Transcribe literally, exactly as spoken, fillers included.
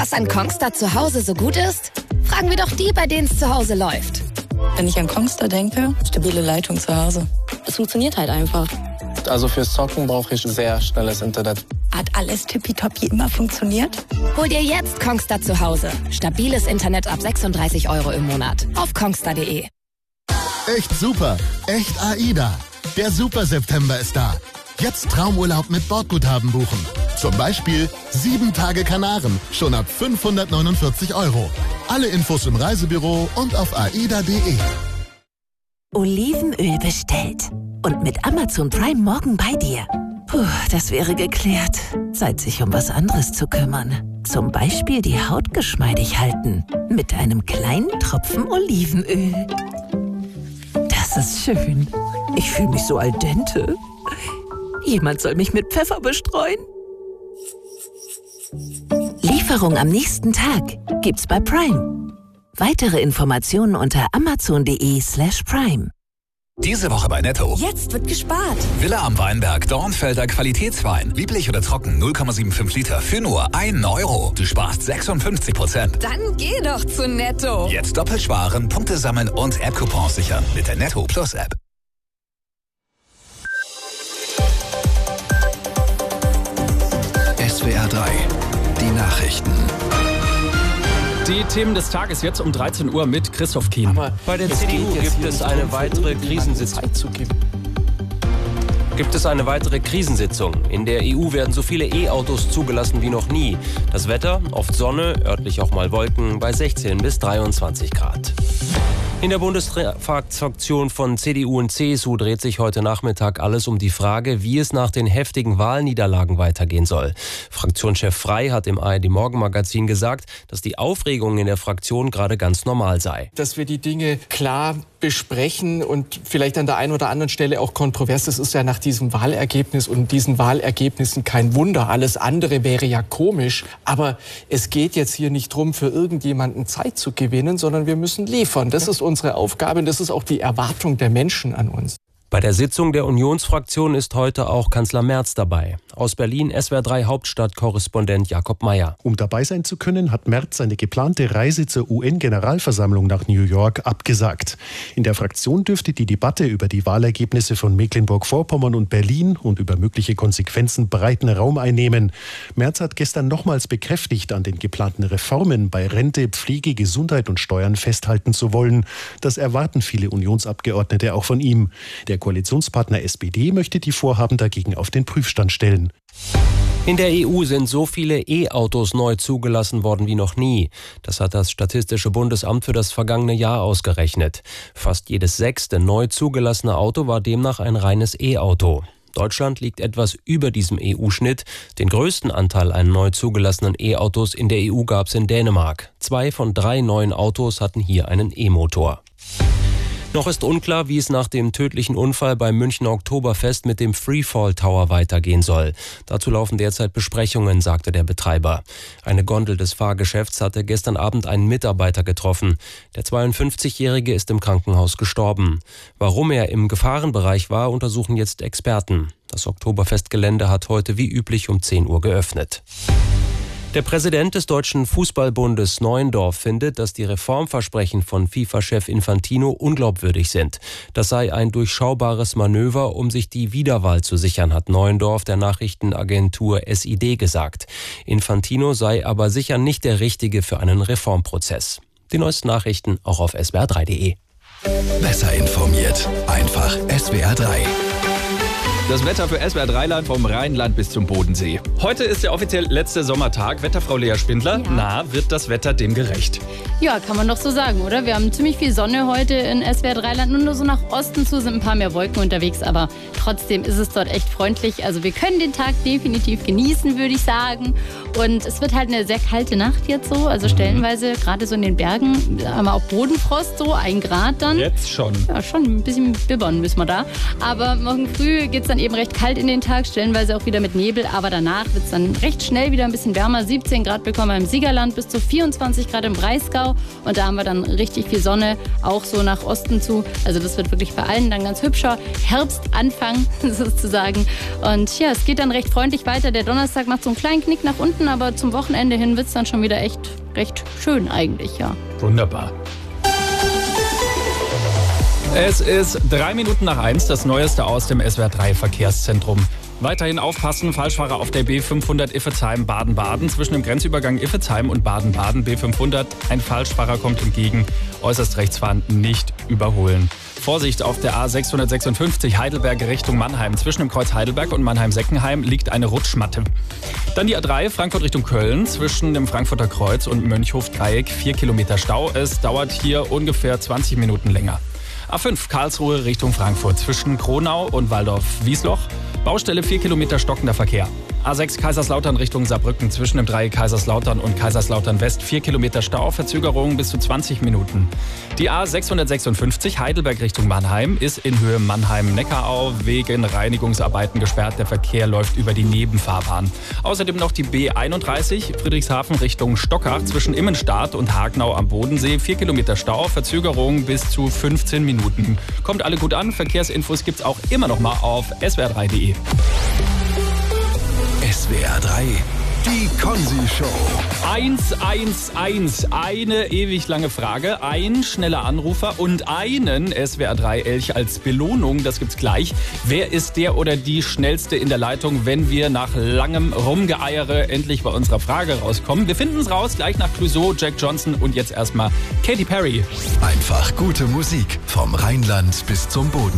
Was an Kongstar zu Hause so gut ist? Fragen wir doch die, bei denen es zu Hause läuft. Wenn ich an Kongstar denke, stabile Leitung zu Hause. Es funktioniert halt einfach. Also fürs Zocken brauche ich sehr schnelles Internet. Hat alles tippitoppi immer funktioniert? Hol dir jetzt Kongstar zu Hause. Stabiles Internet ab sechsunddreißig Euro im Monat. Auf kongstar punkt de. Echt super. Echt AIDA. Der Super September ist da. Jetzt Traumurlaub mit Bordguthaben buchen. Zum Beispiel sieben Tage Kanaren, schon ab fünfhundertneunundvierzig Euro. Alle Infos im Reisebüro und auf aida punkt de. Olivenöl bestellt. Und mit Amazon Prime morgen bei dir. Puh, das wäre geklärt. Zeit, sich um was anderes zu kümmern. Zum Beispiel die Haut geschmeidig halten. Mit einem kleinen Tropfen Olivenöl. Das ist schön. Ich fühle mich so al dente. Jemand soll mich mit Pfeffer bestreuen. Lieferung am nächsten Tag gibt's bei Prime. Weitere Informationen unter amazon punkt de slash prime. Diese Woche bei Netto. Jetzt wird gespart. Villa am Weinberg, Dornfelder Qualitätswein. Lieblich oder trocken, null Komma fünfundsiebzig Liter für nur einen Euro. Du sparst sechsundfünfzig Prozent. Dann geh doch zu Netto. Jetzt doppelt sparen, Punkte sammeln und App-Coupons sichern mit der Netto Plus App. S W R drei, die Nachrichten. Die Themen des Tages jetzt um dreizehn Uhr mit Christoph Kien. Aber bei der C D U gibt es eine weitere Krisensitzung. Gibt es eine weitere Krisensitzung. In der E U werden so viele E-Autos zugelassen wie noch nie. Das Wetter, oft Sonne, örtlich auch mal Wolken, bei sechzehn bis dreiundzwanzig Grad. In der Bundestagsfraktion von C D U und C S U dreht sich heute Nachmittag alles um die Frage, wie es nach den heftigen Wahlniederlagen weitergehen soll. Fraktionschef Frey hat im A R D-Morgenmagazin gesagt, dass die Aufregung in der Fraktion gerade ganz normal sei. Dass wir die Dinge klar besprechen und vielleicht an der einen oder anderen Stelle auch kontrovers. Das ist ja nach diesem Wahlergebnis und diesen Wahlergebnissen kein Wunder. Alles andere wäre ja komisch. Aber es geht jetzt hier nicht darum, für irgendjemanden Zeit zu gewinnen, sondern wir müssen liefern. Das ist unsere Aufgabe und das ist auch die Erwartung der Menschen an uns. Bei der Sitzung der Unionsfraktion ist heute auch Kanzler Merz dabei. Aus Berlin S W R drei Hauptstadtkorrespondent Jakob Mayer. Um dabei sein zu können, hat Merz seine geplante Reise zur U N-Generalversammlung nach New York abgesagt. In der Fraktion dürfte die Debatte über die Wahlergebnisse von Mecklenburg-Vorpommern und Berlin und über mögliche Konsequenzen breiten Raum einnehmen. Merz hat gestern nochmals bekräftigt, an den geplanten Reformen bei Rente, Pflege, Gesundheit und Steuern festhalten zu wollen. Das erwarten viele Unionsabgeordnete auch von ihm. Der Koalitionspartner S P D möchte die Vorhaben dagegen auf den Prüfstand stellen. In der E U sind so viele E-Autos neu zugelassen worden wie noch nie. Das hat das Statistische Bundesamt für das vergangene Jahr ausgerechnet. Fast jedes sechste neu zugelassene Auto war demnach ein reines E-Auto. Deutschland liegt etwas über diesem E U-Schnitt. Den größten Anteil an neu zugelassenen E-Autos in der E U gab es in Dänemark. Zwei von drei neuen Autos hatten hier einen E-Motor. Noch ist unklar, wie es nach dem tödlichen Unfall beim Münchner Oktoberfest mit dem Freefall Tower weitergehen soll. Dazu laufen derzeit Besprechungen, sagte der Betreiber. Eine Gondel des Fahrgeschäfts hatte gestern Abend einen Mitarbeiter getroffen. Der zweiundfünfzigjährige ist im Krankenhaus gestorben. Warum er im Gefahrenbereich war, untersuchen jetzt Experten. Das Oktoberfestgelände hat heute wie üblich um zehn Uhr geöffnet. Der Präsident des Deutschen Fußballbundes Neuendorf findet, dass die Reformversprechen von FIFA-Chef Infantino unglaubwürdig sind. Das sei ein durchschaubares Manöver, um sich die Wiederwahl zu sichern, hat Neuendorf der Nachrichtenagentur S I D gesagt. Infantino sei aber sicher nicht der Richtige für einen Reformprozess. Die neuesten Nachrichten auch auf S W R drei punkt de. Besser informiert. Einfach S W R drei. Das Wetter für S W R drei-Land vom Rheinland bis zum Bodensee. Heute ist der offiziell letzte Sommertag. Wetterfrau Lea Spindler, ja. Na, wird das Wetter dem gerecht? Ja, kann man doch so sagen, oder? Wir haben ziemlich viel Sonne heute in S W R drei-Land. Nur so nach Osten zu sind ein paar mehr Wolken unterwegs, aber trotzdem ist es dort echt freundlich. Also wir können den Tag definitiv genießen, würde ich sagen. Und es wird halt eine sehr kalte Nacht jetzt so. Also stellenweise, gerade so in den Bergen, haben wir auch Bodenfrost, so ein Grad dann. Jetzt schon? Ja, schon ein bisschen bibbern müssen wir da. Aber morgen früh geht es dann eben recht kalt in den Tag, stellenweise auch wieder mit Nebel. Aber danach wird es dann recht schnell wieder ein bisschen wärmer. siebzehn Grad bekommen wir im Siegerland, bis zu vierundzwanzig Grad im Breisgau. Und da haben wir dann richtig viel Sonne, auch so nach Osten zu. Also das wird wirklich für allen dann ganz hübscher Herbstanfang sozusagen. Und ja, es geht dann recht freundlich weiter. Der Donnerstag macht so einen kleinen Knick nach unten. warten, aber zum Wochenende hin wird es dann schon wieder echt recht schön eigentlich, ja. Wunderbar. Es ist drei Minuten nach eins, das Neueste aus dem S W R drei Verkehrszentrum. Weiterhin aufpassen, Falschfahrer auf der B fünfhundert Iffezheim Baden-Baden. Zwischen dem Grenzübergang Iffezheim und Baden-Baden B fünfhundert. Ein Falschfahrer kommt entgegen, äußerst rechts fahren, nicht überholen. Vorsicht auf der A sechshundertsechsundfünfzig Heidelberg Richtung Mannheim. Zwischen dem Kreuz Heidelberg und Mannheim-Seckenheim liegt eine Rutschmatte. Dann die A drei Frankfurt Richtung Köln. Zwischen dem Frankfurter Kreuz und Mönchhof-Dreieck vier Kilometer Stau. Es dauert hier ungefähr zwanzig Minuten länger. A fünf Karlsruhe Richtung Frankfurt. Zwischen Kronau und Waldorf-Wiesloch. Baustelle vier Kilometer stockender Verkehr. A sechs Kaiserslautern Richtung Saarbrücken. Zwischen dem Dreieck Kaiserslautern und Kaiserslautern West vier Kilometer Stau. Verzögerung bis zu zwanzig Minuten. Die A sechshundertsechsundfünfzig Heidelberg Richtung Mannheim ist in Höhe Mannheim-Neckarau wegen Reinigungsarbeiten gesperrt. Der Verkehr läuft über die Nebenfahrbahn. Außerdem noch die B einunddreißig Friedrichshafen Richtung Stockach. Zwischen Immenstadt und Hagenau am Bodensee vier Kilometer Stau. Verzögerung bis zu fünfzehn Minuten. Kommt alle gut an. Verkehrsinfos gibt's auch immer noch mal auf S W R drei punkt de. S W R drei, die Konzi-Show. eins eins eins, eine ewig lange Frage, ein schneller Anrufer und einen S W R drei Elch als Belohnung. Das gibt's gleich. Wer ist der oder die Schnellste in der Leitung, wenn wir nach langem Rumgeeiere endlich bei unserer Frage rauskommen? Wir finden es raus, gleich nach Clouseau, Jack Johnson und jetzt erstmal Katy Perry. Einfach gute Musik vom Rheinland bis zum Boden.